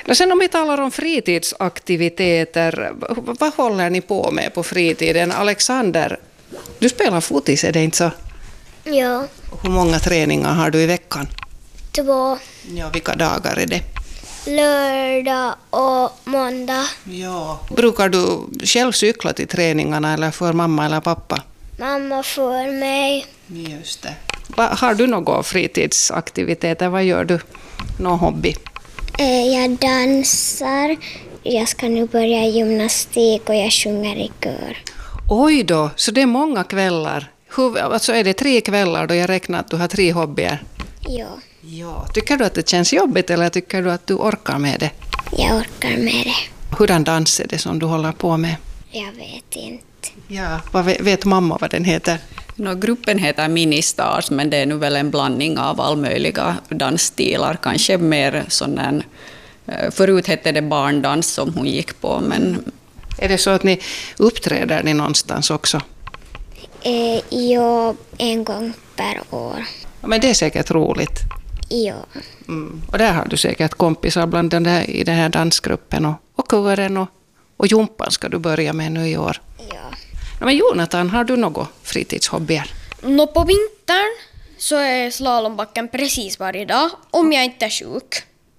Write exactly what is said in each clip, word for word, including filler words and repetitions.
Och sen om vi talar om fritidsaktiviteter, vad håller ni på med på fritiden? Alexander, du spelar fotis, är det inte så? Ja, Hur många träningar har du i veckan? två. Ja, vilka dagar är det? Lördag och måndag. Ja. Brukar du själv cykla till träningarna eller för mamma eller pappa? Mamma får mig. Just det. Va, har du några fritidsaktiviteter? Vad gör du? Någon hobby? Eh, Jag dansar. Jag ska nu börja gymnastik och jag sjunger i kör. Oj då, så det är många kvällar. Hur, alltså är det tre kvällar då jag räknar att du har tre hobbyer? Ja, Ja. Tycker du att det känns jobbigt eller tycker du att du orkar med det? jag orkar med det. Hurdan dans är det som du håller på med? Jag vet inte. Ja, vad vet, vet mamma vad den heter? No, gruppen heter Ministars, men det är nu väl en blandning av all möjliga dansstilar. Kanske mer sån där, förut hette det barndans som hon gick på, men... Är det så att ni uppträder ni någonstans också? Eh, ja, en gång per år. Ja, men det är säkert roligt. Ja, Mm. Och där har du säkert kompisar bland den där, i den här dansgruppen och, och kören och, och jumpan ska du börja med nu i år. ja. Ja, men Jonathan, har du något fritidshobbyer? Nå, på vintern så är slalombacken precis varje dag om jag inte är sjuk.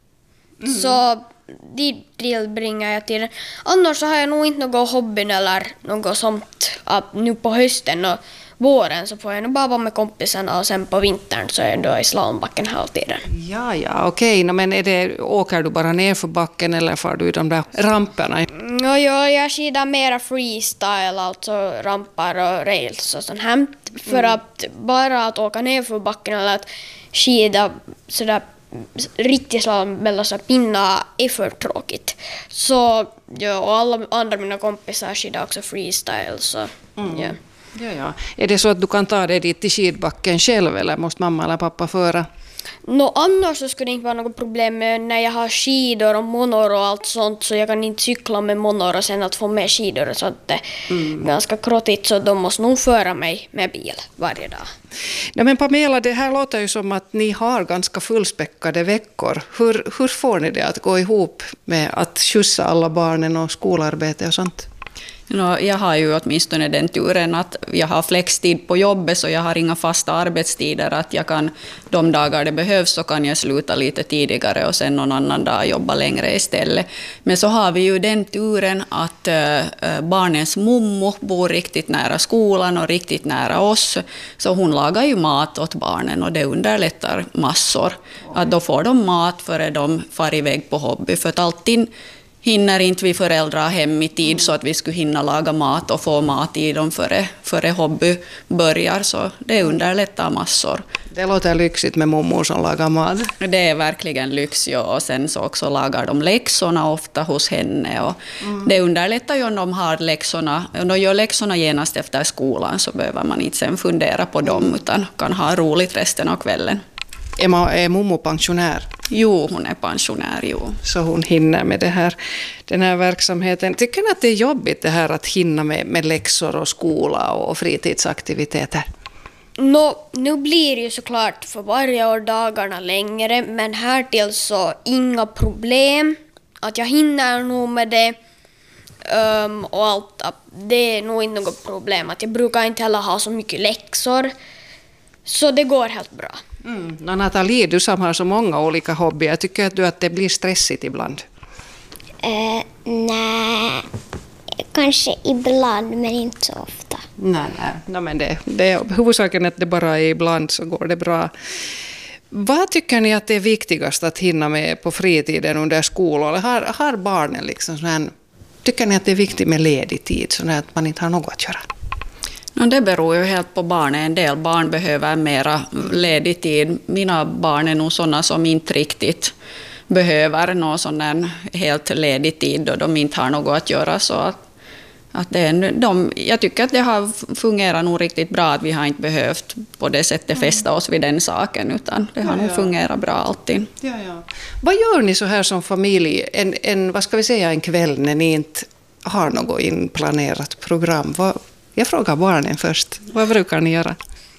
Så dit tillbringar jag tiden. Annars så har jag nog inte någon hobby eller något sånt. Att nu på hösten och våren så får jag nog bara vara med kompisarna och sen på vintern så är jag då i slalombacken hela tiden. Ja, ja, okej. No, men är det, åker du bara ner för backen eller får du i de där ramperna? Ja, ja, jag skidar mera freestyle, alltså rampar och rails och sånt här. För att bara att åka ner för backen eller att skida sådär riktigt slalom mellan så pinnar är för tråkigt. Så ja, och alla andra mina kompisar skidar också freestyle. Så, ja. Ja, ja. Är det så att du kan ta dig dit till skidbacken själv eller måste mamma eller pappa föra? Nå, annars så skulle det inte vara något problem med när jag har skidor och monor och allt sånt, så jag kan inte cykla med monor och sen att få med skidor och sånt. Det är ganska krottigt, så de måste nog föra mig med bil varje dag. Ja, men Pamela, det här låter ju som att ni har ganska fullspäckade veckor. Hur, hur får ni det att gå ihop med att skjutsa alla barnen och skolarbete och sånt? No, jag har ju åtminstone den turen att jag har flextid på jobbet, så jag har inga fasta arbetstider. Att jag kan, de dagar det behövs så kan jag sluta lite tidigare och sen någon annan dag jobba längre istället. Men så har vi ju den turen att äh, barnens mommo bor riktigt nära skolan och riktigt nära oss. Så hon lagar ju mat åt barnen och det underlättar massor. Att då får de mat före de far iväg på hobby. För att alltid hinner inte vi föräldrar hem i tid så att vi skulle hinna laga mat och få mat i dem före, före hobby börjar. Så det underlättar massor. Det låter lyxigt med mormor som lagar mat. Det är verkligen lyx, ja. Och sen så också lagar de läxorna ofta hos henne. Och mm. Det underlättar ju om de har läxorna. Om de gör läxorna genast efter skolan så behöver man inte sen fundera på dem utan kan ha roligt resten av kvällen. Är, ma, är mormor pensionär? Jo, hon är pensionär, jo. Så hon hinner med det här, den här verksamheten. Tycker ni att det är jobbigt det här att hinna med, med läxor och skola och fritidsaktiviteter? Nå, nu blir det ju såklart för varje år dagarna längre, men här till så inga problem. Att jag hinner nog med det um, och allt. Det är nog inte något problem. Att jag brukar inte heller ha så mycket läxor. Så det går helt bra. Mm. Nathalie, du som har så många olika hobbyer, tycker att du att det blir stressigt ibland? Eh, nej, kanske ibland men inte så ofta. Nej, nej. No, men det, det, huvudsaken är att det bara är ibland så går det bra. Vad tycker ni att det är viktigast att hinna med på fritiden under skolan? Har, har barnen liksom sån här, tycker ni att det är viktigt med ledig tid så att man inte har något att göra? No, det beror ju helt på barnen. En del barn behöver mera ledig tid. Mina barn är nog sådana som inte riktigt behöver någon sån där helt ledig tid då de inte har något att göra. Så att, att det är, de, jag tycker att det har fungerat nog riktigt bra att vi har inte behövt på det sättet fästa oss vid den saken utan det har ja, nog ja. fungerat bra alltid. Ja, ja. Vad gör ni så här som familj en, en, vad ska vi säga, en kväll när ni inte har något inplanerat program? Vad, Jag frågar barnen först. Vad brukar ni göra?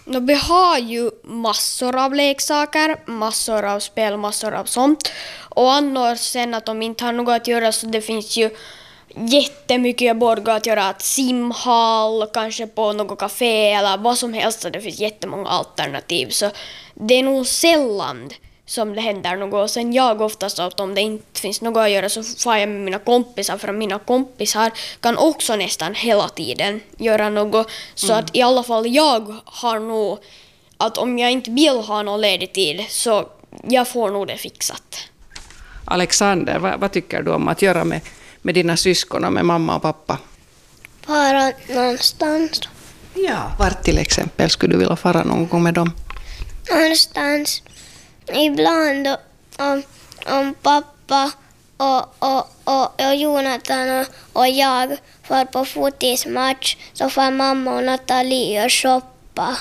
No, vi har ju massor av leksaker, massor av spel, massor av sånt. Och annars sen att de inte har något att göra så det finns ju jättemycket borgar att göra. Att simhall, kanske på något café eller vad som helst. Så det finns jättemånga alternativ. Så det är nog sällan som det händer något. Och sen jag oftast att om det inte finns något att göra så får jag med mina kompisar. För mina kompisar kan också nästan hela tiden göra något. Så mm. att i alla fall jag har nog att om jag inte vill ha någon ledig tid så jag får nog det fixat. Alexander, vad, vad tycker du om att göra med, med dina syskon och med mamma och pappa? Fara någonstans. Ja, vart till exempel skulle du vilja fara någon gång med dem? Någonstans. Ibland om, om pappa och, och, och, och Jonathan och, och jag får på fotismatch så får mamma och Nathalie och shoppa.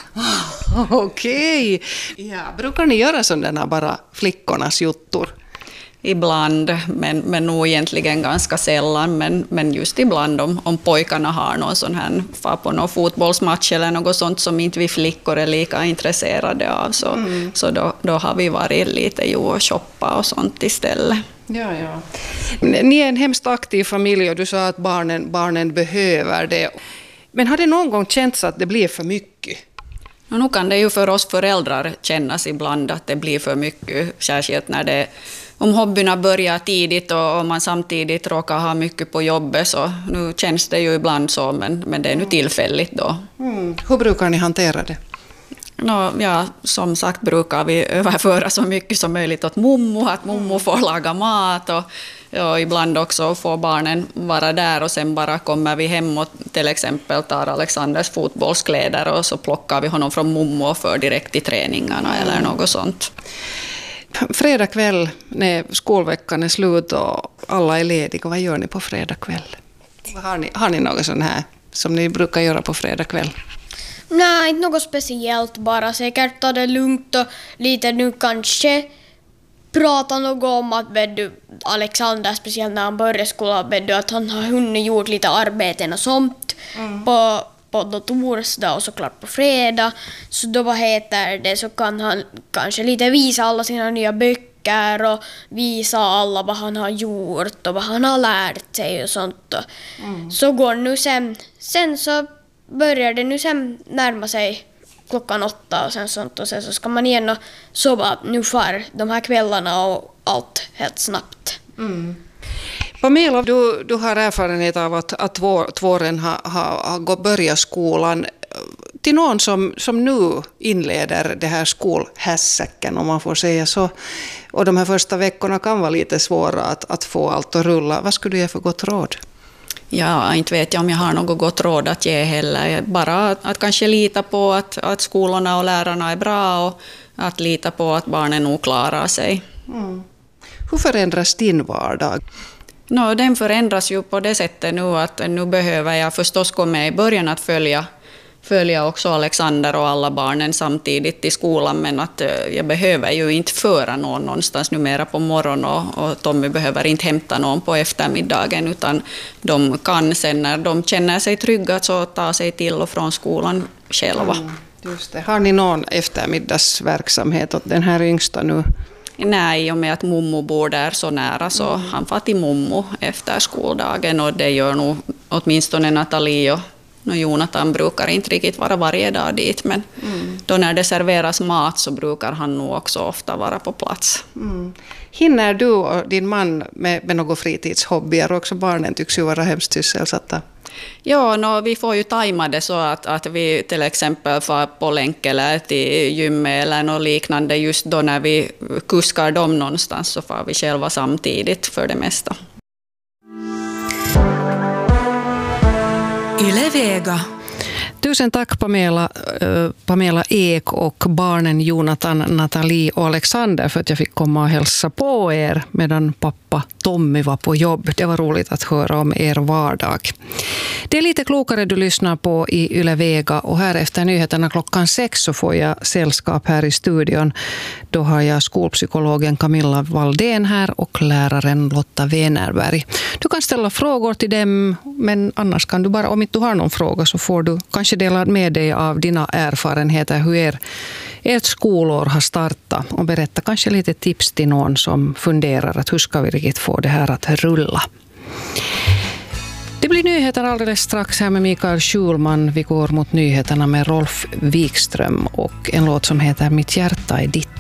Okej. Ja, brukar ni göra sådana bara flickornas juttor? Ibland, men, men nog egentligen ganska sällan. Men, men just ibland om, om pojkarna har någon sån här, far på någon fotbollsmatch eller något sånt som inte vi flickor är lika intresserade av, så, mm. så då, då har vi varit lite jo och shoppa och sånt istället. Ja, ja. Ni är en hemskt aktiv familj och du sa att barnen, barnen behöver det. Men har det någon gång känts att det blir för mycket? Och nu kan det ju för oss föräldrar kännas ibland att det blir för mycket, särskilt när det om hobbyerna börjar tidigt och man samtidigt råkar ha mycket på jobbet, så nu känns det ju ibland så, men, men det är nu tillfälligt då. Mm. Hur brukar ni hantera det? No, ja, som sagt brukar vi överföra så mycket som möjligt åt mommo, att mommo får laga mat och, och ibland också får barnen vara där och sen bara kommer vi hem och till exempel tar Alexanders fotbollskläder och så plockar vi honom från mommo och för direkt till träningarna eller något sånt. Fredag kväll när skolveckan är slut och alla är lediga, vad gör ni på fredag kväll? Har ni, har ni något sånt här som ni brukar göra på fredag kväll? Nej, inte något speciellt, bara säkert ta det lugnt och lite nu kanske prata något om att beddu, Alexander, speciellt när han börjar skolan, beddu, att han har hunnit gjort lite arbeten och sånt mm. på på torsdag och såklart på fredag. Så då vad heter det så kan han kanske lite visa alla sina nya böcker och visa alla vad han har gjort och vad han har lärt sig och sånt. Mm. Så går nu sen, sen så börjar det nu sen närma sig klockan åtta och sen sånt och sen så ska man igen och sova nu för de här kvällarna och allt helt snabbt. Mm. Pamela, du, du har erfarenhet av att, att två, tvåren har, har, har börjat skolan. Till någon som, som nu inleder det här skolhässäcken, om man får säga så, och de här första veckorna kan vara lite svåra att, att få allt att rulla. Vad skulle du ge för gott råd? Ja, inte vet jag om jag har något gott råd att ge heller. Bara att, att kanske lita på att, att skolorna och lärarna är bra och att lita på att barnen nog klarar sig. Mm. Hur förändras din vardag? No, den förändras ju på det sättet nu att nu behöver jag förstås gå med i början att följa, följa också Alexander och alla barnen samtidigt till skolan, men att jag behöver ju inte föra någon någonstans numera på morgonen och, och Tommy behöver inte hämta någon på eftermiddagen, utan de kan sen när de känner sig trygga så ta sig till och från skolan själva. Mm, just det. Har ni någon eftermiddagsverksamhet åt den här yngsta nu? Nej, och med att mommo bor där så nära så mm. han får till mommo efter skoldagen och det gör nog åtminstone Nathalie och, och Jonathan brukar inte riktigt vara varje dag dit, men mm. då när det serveras mat så brukar han nog också ofta vara på plats. Mm. Hinner du och din man med, med några fritidshobbyer? Också barnen tycks ju vara hemskt sysselsatta. Ja, no, vi får ju tajma det så att, att vi till exempel får på länk eller till gymmet eller något liknande. Just då när vi kuskar dem någonstans så får vi själva samtidigt för det mesta. Yle Vega. Tusen tack Pamela, Pamela Ek och barnen Jonathan, Nathalie och Alexander för att jag fick komma och hälsa på er medan pappa Tommy var på jobb. Det var roligt att höra om er vardag. Det är lite klokare du lyssnar på i Yle Vega, och här efter nyheterna klockan sex så får jag sällskap här i studion. Då har jag skolpsykologen Camilla Valdén här och läraren Lotta Wenerberg. Du kan ställa frågor till dem, men annars kan du bara, om inte du har någon fråga så får du kanske dela med dig av dina erfarenheter, hur er, ert skolår har startat, och berätta kanske lite tips till någon som funderar att hur ska vi riktigt få det här att rulla. Det blir nyheter alldeles strax här med Mikael Schulman. Vi går mot nyheterna med Rolf Wikström och en låt som heter Mitt hjärta är ditt.